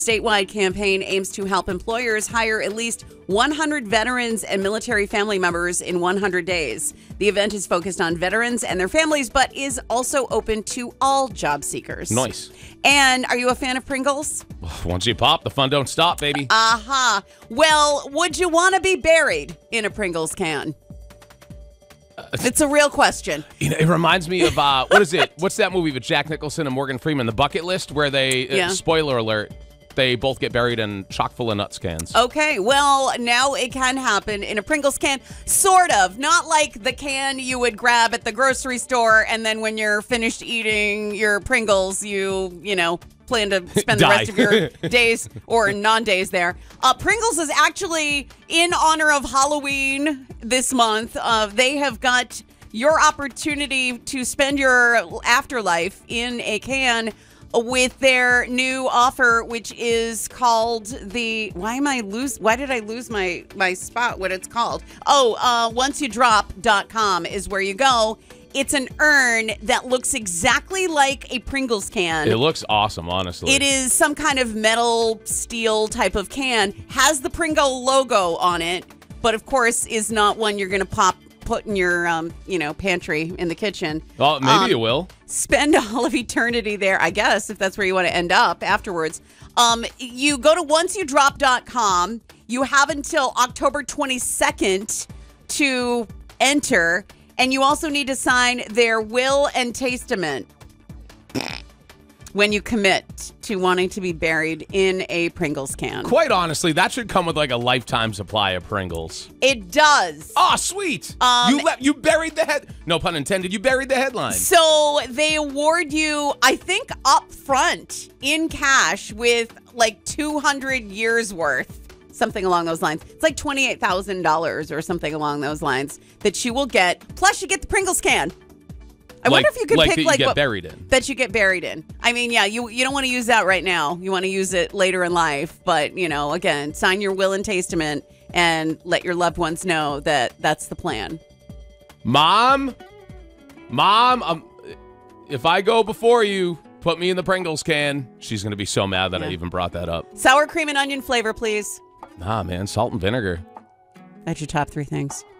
statewide campaign aims to help employers hire at least 100 veterans and military family members in 100 days. The event is focused on veterans and their families, but is also open to all job seekers. Nice. And are you a fan of Pringles? Once you pop, the fun don't stop, baby. Uh-huh. Well, would you want to be buried in a Pringles can? It's a real question. It reminds me of, what is it? What's that movie with Jack Nicholson and Morgan Freeman, The Bucket List, where they, spoiler alert, they both get buried in chock full of nuts cans. Okay, well, now it can happen in a Pringles can. Sort of. Not like the can you would grab at the grocery store, and then when you're finished eating your Pringles, you plan to spend the rest of your days or non-days there. Pringles is actually in honor of Halloween this month. They have got your opportunity to spend your afterlife in a can with their new offer, which is called why did I lose my spot, what it's called? OnceYouDrop.com is where you go. It's an urn that looks exactly like a Pringles can. It looks awesome, honestly. It is some kind of metal steel type of can, has the Pringle logo on it, but of course is not one you're going to put in your pantry in the kitchen. Well, maybe you will. Spend all of eternity there, I guess, if that's where you want to end up afterwards. You go to OnceYouDrop.com. You have until October 22nd to enter, and you also need to sign their will and testament when you commit to wanting to be buried in a Pringles can. Quite honestly, that should come with like a lifetime supply of Pringles. It does. Oh, sweet. You buried the head. No pun intended. You buried the headline. So they award you, I think, up front in cash with like 200 years worth. Something along those lines. It's like $28,000 or something along those lines that you will get. Plus, you get the Pringles can. I wonder if you could pick that you get buried in. That you get buried in. I mean, yeah, you don't want to use that right now. You want to use it later in life. But, again, sign your will and testament and let your loved ones know that that's the plan. Mom, if I go before you, put me in the Pringles can. She's going to be so mad that I even brought that up. Sour cream and onion flavor, please. Nah, man, salt and vinegar. That's your top 3 things.